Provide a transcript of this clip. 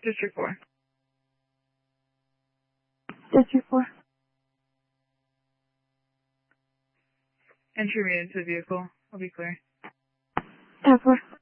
District 4. District 4. Entry made into the vehicle. I'll be clear. 10-4.